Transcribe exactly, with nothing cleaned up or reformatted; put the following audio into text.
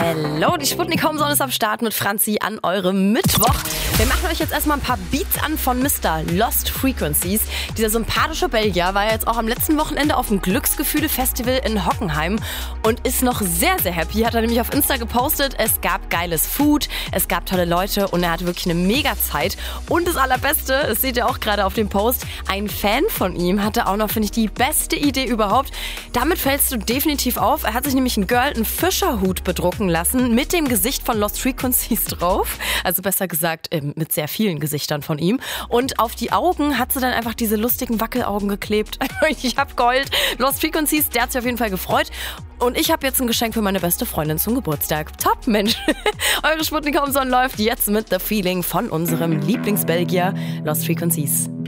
Hello, die Sputnik Home Zone ist am Start mit Franzi an eurem Mittwoch. Wir machen euch jetzt erstmal ein paar Beats an von Mister Lost Frequencies. Dieser sympathische Belgier war jetzt auch am letzten Wochenende auf dem Glücksgefühle-Festival in Hockenheim und ist noch sehr, sehr happy. Hat er nämlich auf Insta gepostet, es gab geiles Food, es gab tolle Leute und er hatte wirklich eine mega Zeit. Und das Allerbeste, das seht ihr auch gerade auf dem Post, ein Fan von ihm hatte auch noch, finde ich, die beste Idee überhaupt. Damit fällst du definitiv auf. Er hat sich nämlich ein Girl einen Fischerhut bedrucken lassen mit dem Gesicht von Lost Frequencies drauf. Also besser gesagt, mit sehr vielen Gesichtern von ihm. Und auf die Augen hat sie dann einfach diese lustigen Wackelaugen geklebt. Ich hab geheult. Lost Frequencies, der hat sich auf jeden Fall gefreut. Und ich habe jetzt ein Geschenk für meine beste Freundin zum Geburtstag. Top, Mensch. Eure Sputnik Home Zone läuft jetzt mit The Feeling von unserem Lieblingsbelgier Lost Frequencies.